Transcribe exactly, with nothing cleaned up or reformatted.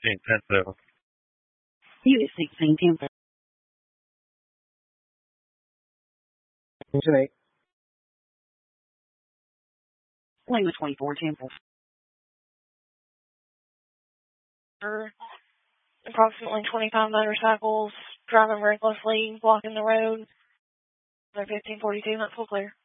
sixteen, ten seven. Unit sixteen, ten seven. Unit eight. Lima twenty-four, ten seven. Approximately twenty-five motorcycles driving recklessly, blocking the road. They're fifteen forty-two, that's full clear.